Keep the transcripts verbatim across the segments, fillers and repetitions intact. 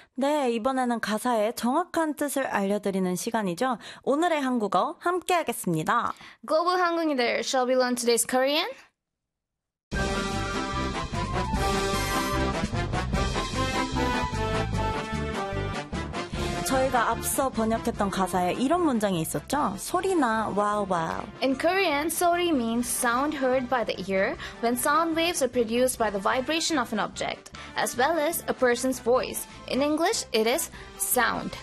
네, 이번에는 가사의 정확한 뜻을 알려드리는 시간이죠. 오늘의 한국어 함께 하겠습니다. Global 한국인들, shall we learn today's Korean? 저희가 앞서 번역했던 가사에 이런 문장이 있었죠. 소리나 와우 와우. In Korean, 소리 means sound heard by the ear when sound waves are produced by the vibration of an object, as well as a person's voice. In English, it is sound.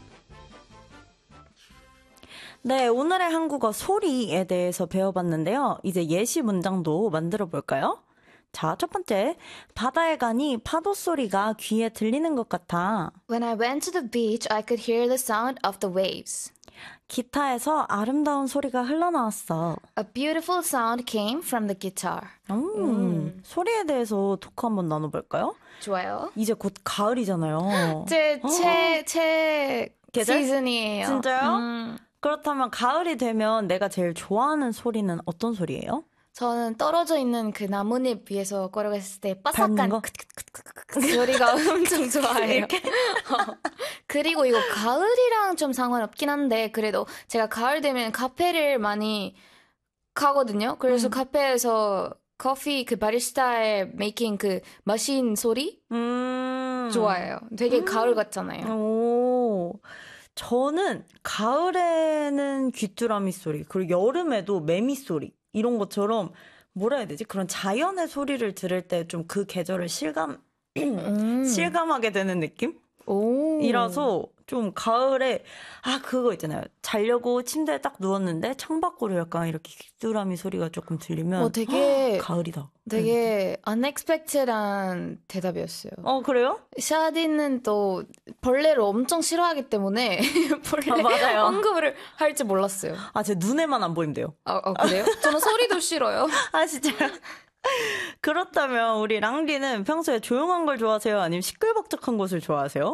네, 오늘의 한국어 소리에 대해서 배워봤는데요. 이제 예시 문장도 만들어 볼까요? 자, 첫 번째. 바다에 가니 파도 소리가 귀에 들리는 것 같아. When I went to the beach, I could hear the sound of the waves. 기타에서 아름다운 소리가 흘러나왔어. A beautiful sound came from the guitar. 음, 음. 소리에 대해서 토크 한번 나눠볼까요? 좋아요. 이제 곧 가을이잖아요. 제, 제, 제 계절? 시즌이에요. 진짜요? 음. 그렇다면 가을이 되면 내가 제일 좋아하는 소리는 어떤 소리예요? 저는 떨어져 있는 그 나뭇잎 위에서 걸어갔을 때 바삭한 거? 그 소리가 엄청 좋아해요. 어. 그리고 이거 가을이랑 좀 상관없긴 한데 그래도 제가 가을 되면 카페를 많이 가거든요. 그래서 음. 카페에서 커피 그 바리스타의 메이킹 그 머신 소리 음. 좋아해요. 되게 음. 가을 같잖아요. 오. 저는 가을에는 귀뚜라미 소리, 그리고 여름에도 매미 소리 이런 것처럼 뭐라 해야 되지? 그런 자연의 소리를 들을 때 좀 그 계절을 실감 음. 실감하게 되는 느낌? 오. 이라서 좀 가을에 아 그거 있잖아요. 자려고 침대에 딱 누웠는데 창밖으로 약간 이렇게 귀뚜라미 소리가 조금 들리면 어, 되게 아, 가을이다. 되게 unexpected한 대답이었어요. 어 그래요? 샤디는 또 벌레를 엄청 싫어하기 때문에 벌레 아, 맞아요. 언급을 할지 몰랐어요. 아 제 눈에만 안 보인대요. 아, 아 그래요? 저는 소리도 싫어요. 아 진짜요? 그렇다면 우리 랑리는 평소에 조용한 걸 좋아하세요? 아니면 시끌벅적한 곳을 좋아하세요?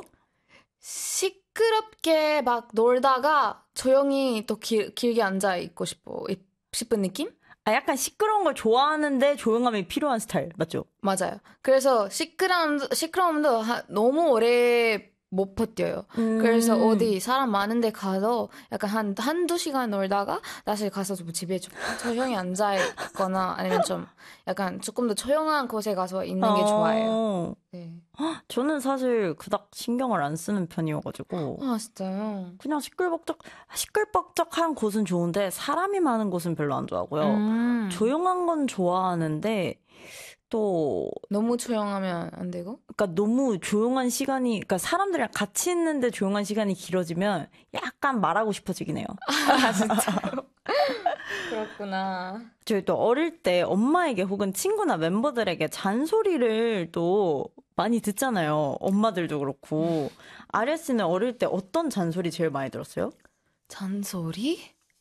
시끄럽게 막 놀다가 조용히 또 길, 길게 앉아 있고 싶어 싶은 느낌? 아 약간 시끄러운 걸 좋아하는데 조용함이 필요한 스타일 맞죠? 맞아요. 그래서 시끄러움 시끄러움도 하, 너무 오래 못 버텨요. 음. 그래서 어디 사람 많은데 가서 약간 한 한두 시간 놀다가 다시 가서 좀 집에 좀 조용히 앉아 있거나 아니면 좀 약간 조금 더 조용한 곳에 가서 있는 게 어. 좋아해요. 네. 저는 사실 그닥 신경을 안 쓰는 편이어가지고 아 진짜요? 그냥 시끌벅적 시끌벅적한 곳은 좋은데 사람이 많은 곳은 별로 안 좋아하고요. 음. 조용한 건 좋아하는데 또 너무 조용하면 안 되고? 그러니까 너무 조용한 시간이 그러니까 사람들이랑 같이 있는데 조용한 시간이 길어지면 약간 말하고 싶어지긴 해요. 아 진짜요? 그렇구나. 저희 또 어릴 때 엄마에게 혹은 친구나 멤버들에게 잔소리를 또 많이 듣잖아요. 엄마들도 그렇고. 아려 씨는 어릴 때 어떤 잔소리 제일 많이 들었어요? 잔소리?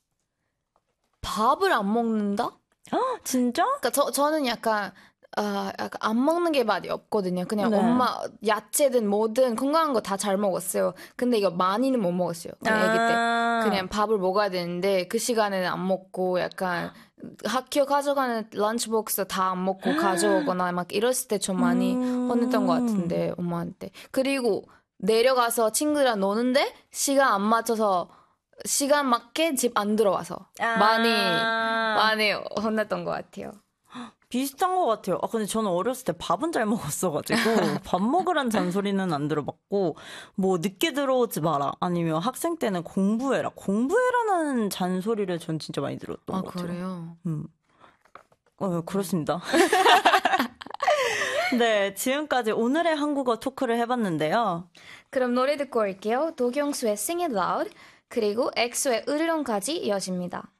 밥을 안 먹는다? 아, 진짜? 그러니까 저 저는 약간 아, 약간 안 먹는 게 많이 없거든요. 그냥 네. 엄마 야채든 뭐든 건강한 거 다 잘 먹었어요. 근데 이거 많이는 못 먹었어요. 그냥 아기 때. 아. 그냥 밥을 먹어야 되는데 그 시간에는 안 먹고 약간 학교 가져가는 런치복스 다 안 먹고 가져오거나 막 이랬을 때 좀 많이 음. 혼냈던 것 같은데 엄마한테. 그리고 내려가서 친구들이랑 노는데 시간 안 맞춰서 시간 맞게 집 안 들어와서 아. 많이 많이 혼냈던 것 같아요. 비슷한 것 같아요. 아, 근데 저는 어렸을 때 밥은 잘 먹었어가지고 밥 먹으란 잔소리는 안 들어봤고 뭐 늦게 들어오지 마라 아니면 학생 때는 공부해라 공부해라는 잔소리를 전 진짜 많이 들었던 아, 것 같아요. 그래요? 음. 어, 그렇습니다. 네, 지금까지 오늘의 한국어 토크를 해봤는데요. 그럼 노래 듣고 올게요. 도경수의 Sing It Loud 그리고 엑소의 으르렁까지 이어집니다.